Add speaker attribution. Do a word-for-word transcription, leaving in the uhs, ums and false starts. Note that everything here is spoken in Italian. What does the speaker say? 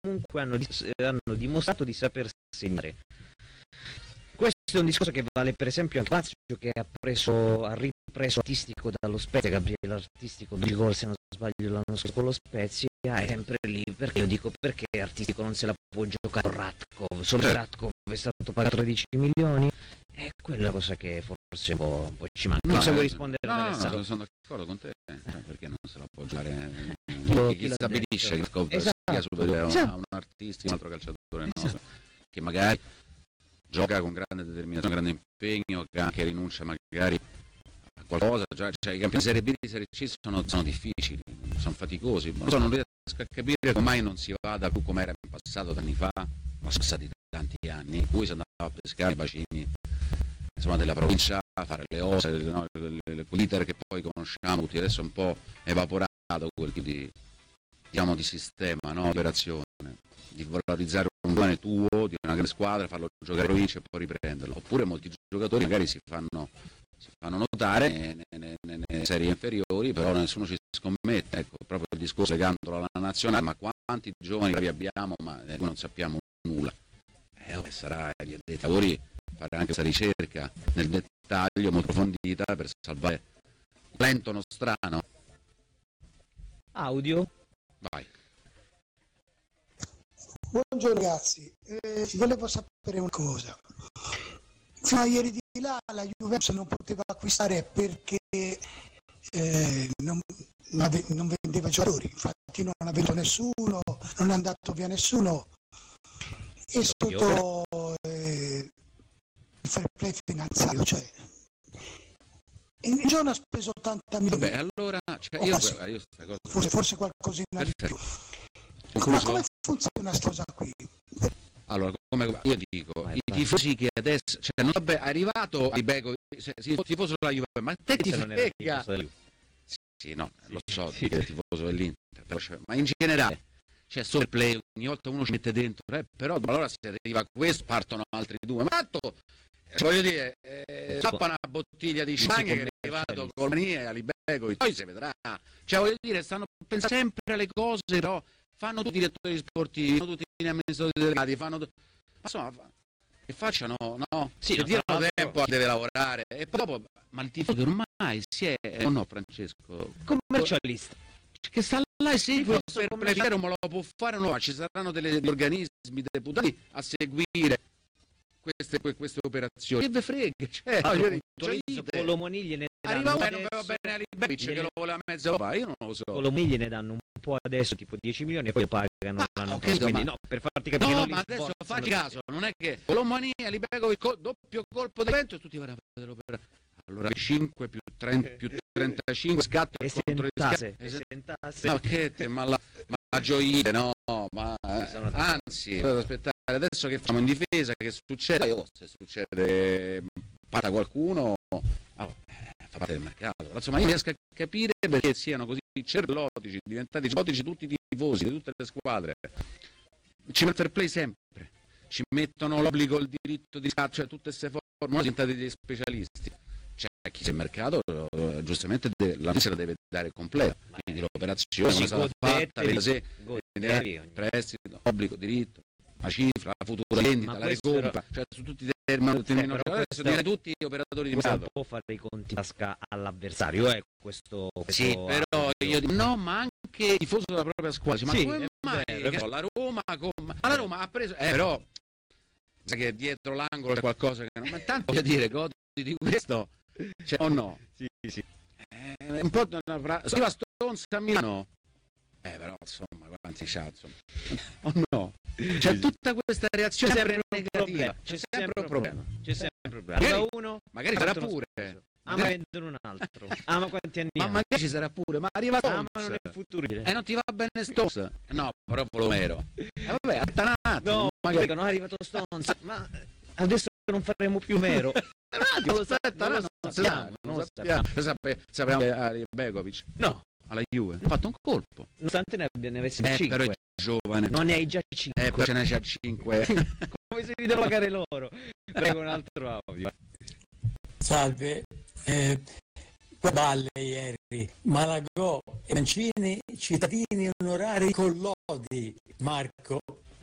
Speaker 1: comunque hanno, hanno dimostrato di saper segnare. Questo è un discorso che vale per esempio anche Lazio, che ha preso ha ripreso Artistico dallo Spezia. Gabriele Artistico, due gol se non sbaglio l'anno scorso con lo Spezia, è sempre lì. Perché io dico, perché Artistico non se la può giocare con Ratkov? Solo Ratkov è stato pagato tredici milioni, e quella cosa che forse un po', un po' ci manca. Non
Speaker 2: no,
Speaker 1: so se vuoi
Speaker 2: eh,
Speaker 1: rispondere.
Speaker 2: no, no, no, sono d'accordo con te, cioè, perché non se la può giocare, chi, chi stabilisce che Ratkov sia superiore a un, a un artista, un altro calciatore, no? Esatto. Che magari gioca con grande determinazione, grande impegno, che anche rinuncia magari a qualcosa. Cioè, cioè i campioni Serie B e Serie C sono, sono difficili, sono faticosi. Non so, non riesco a capire come mai non si vada più come era in passato, anni fa, ma sono stati tanti anni in cui si andava a pescare i bacini, insomma, della provincia, a fare le ose, no? L'iter che poi conosciamo tutti, adesso è un po' evaporato quel tipo di, diciamo, di sistema, no? Di operazione, di valorizzare un giovane tuo, di una grande squadra, farlo giocare in provincia e poi riprenderlo. Oppure molti giocatori magari si fanno, si fanno notare nelle, nelle serie inferiori, però nessuno ci scommette. Ecco, proprio il discorso legandolo alla nazionale, ma quanti giovani bravi abbiamo, ma noi non sappiamo nulla. Eh, sarà agli addetti ai lavori fare anche questa ricerca nel dettaglio molto approfondita per salvare lento nostrano.
Speaker 1: Audio.
Speaker 2: Vai.
Speaker 3: Buongiorno ragazzi, eh, volevo sapere una cosa. Fino a ieri di là la Juventus non poteva acquistare perché eh, non, non vendeva giocatori, infatti non ha venduto nessuno, non è andato via nessuno, e sotto eh, il fair play finanziario, cioè in un giorno ha speso ottanta milioni.
Speaker 2: Vabbè, allora, cioè, io, io, io cosa...
Speaker 3: forse, forse qualcosina di più. Ma come funziona questa cosa qui?
Speaker 2: Allora, come io dico, vai, i vai. Tifosi che adesso, cioè, non vabbè, è arrivato a Ibeko, si tifoso della Juve, ma te ti frega? Sì, no, lo so, sì, che è tifoso dell'Inter, però, cioè, ma in generale, c'è solo il play, ogni volta uno ci mette dentro, eh, però allora se arriva a questo partono altri due, ma tanto, voglio dire, eh, tappa una bottiglia di champagne che è arrivato con Manie all'Ibeko, poi si vedrà, cioè voglio dire, stanno pensando sempre alle cose, però fanno tutti i direttori sportivi, fanno tutti gli amministratori delegati, fanno tu... ma insomma, che facciano, no?
Speaker 1: Sì,
Speaker 2: che diano tempo a deve lavorare, e poi dopo, ma il tifoso ormai si è, o no Francesco?
Speaker 1: Commercialista.
Speaker 2: Che sta là e segue per pregare, ma lo può fare o no? Ci saranno delle, degli organismi deputati a seguire queste, queste operazioni. Che ve frega? Cioè,
Speaker 1: ah,
Speaker 2: cioè,
Speaker 1: cioè, Colomoni gliene
Speaker 2: arriva uno e non va bene a Libevic che lo vuole a mezzo Europa, io non lo so.
Speaker 1: Colomoni gliene danno un po' adesso, tipo dieci milioni, e poi pagano
Speaker 2: ah,
Speaker 1: l'anno
Speaker 2: okay,
Speaker 1: prossimo. Quindi
Speaker 2: ma...
Speaker 1: no, per farti capire.
Speaker 2: No,
Speaker 1: non
Speaker 2: ma adesso facci caso, non è che Colomoni e Libevic col doppio colpo di vento e tutti vanno a vedere l'operazione. Allora cinque più trenta più trentacinque scatto
Speaker 1: e sentasse, e sentasse.
Speaker 2: No, che te, ma la, ma la gioia, no, ma anzi, aspettare adesso che facciamo in difesa, che succede? Io, se succede parta qualcuno, allora, fa parte del mercato. Insomma, io riesco a capire perché siano così cervellotici, diventati cervellotici tutti i tifosi di tutte le squadre. Ci mettono fair play sempre, ci mettono l'obbligo, il diritto di scatto, cioè tutte queste forme, diventati dei specialisti. Cioè, chi c'è il mercato, giustamente deve, la se la deve dare completa, quindi l'operazione è stata fatta, vedere prestito, obbligo, diritto, la cifra, la futura vendita, la recompra, era... cioè su tutti i termini, termini eh, adesso direi tutti gli operatori di mercato.
Speaker 1: Non può fare i conti in tasca all'avversario, eh, questo, questo
Speaker 2: sì, però io dico, no, ma anche il tifoso della propria squadra, ma sì, come mai vero, che so, la Roma, com... ma la Roma ha preso, eh, però sai che dietro l'angolo c'è qualcosa che non, ma tanto voglio dire, godi di questo, cioè, o no?
Speaker 1: Sì, sì.
Speaker 2: Eh, un po' una Scriva Stones a Milano. Eh, però insomma, quanti c'ha, insomma. O no? C'è tutta questa reazione sempre negativa.
Speaker 1: C'è sempre un problema. C'è sempre un problema.
Speaker 2: Magari,
Speaker 1: uno,
Speaker 2: magari sarà pure.
Speaker 1: Ah, ma vendono un altro. Ah, ma quanti anni
Speaker 2: ma magari ci sarà pure, ma arriva Stones.
Speaker 1: Ah, ma non è futuro.
Speaker 2: E non ti va bene Stones? No, però Polomero. E eh, vabbè, attanato.
Speaker 1: No, magari non è arrivato Stones. Ma adesso non faremo più mero.
Speaker 2: Non lo sappiamo, non sappiamo, non sappiamo. Sappiamo che a Begovic.
Speaker 1: No,
Speaker 2: alla Juve. Ha fatto un colpo.
Speaker 1: Nonostante ne, ne avessi
Speaker 2: eh,
Speaker 1: cinque.
Speaker 2: Però è giovane.
Speaker 1: Non ne hai già cinque.
Speaker 2: Eh, poi ce ne c'ha cinque.
Speaker 1: Come se li devo pagare loro. Prego un altro audio.
Speaker 4: Salve. Eh, balle ieri, Malagò e Mancini, cittadini onorari con lodi. Marco,